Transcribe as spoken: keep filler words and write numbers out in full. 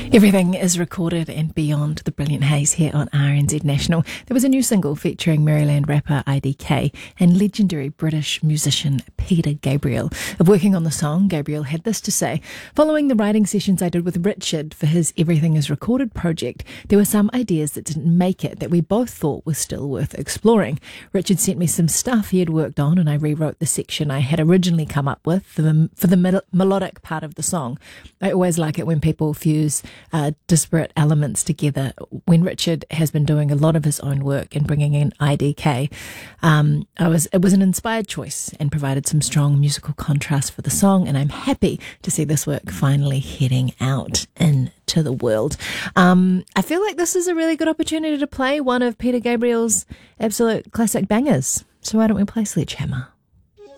Everything is recorded and beyond the brilliant haze here on R N Z National. There was a new single featuring Maryland rapper I D K and legendary British musician Peter Gabriel. Of working on the song, Gabriel had this to say: "Following the writing sessions I did with Richard for his Everything is Recorded project, there were some ideas that didn't make it that we both thought were still worth exploring. Richard sent me some stuff he had worked on and I rewrote the section I had originally come up with for the, for the mel- melodic part of the song. I always like it when people fuse Uh, disparate elements together. When Richard has been doing a lot of his own work and bringing in I D K, um, I was it was an inspired choice and provided some strong musical contrast for the song, and I'm happy to see this work finally heading out into the world." Um, I feel like this is a really good opportunity to play one of Peter Gabriel's absolute classic bangers. So why don't we play Sledgehammer?